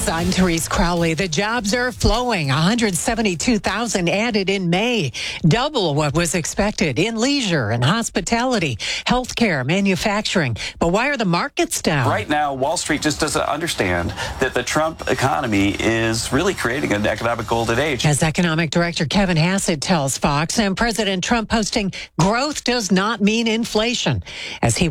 I'm Therese Crowley. The jobs are flowing. 172,000 added in May, double what was expected in leisure and hospitality, healthcare, manufacturing. But why are the markets down? Right now, Wall Street just doesn't understand that the Trump economy is really creating an economic golden age. As economic director Kevin Hassett tells Fox, and President Trump posting growth does not mean inflation, as he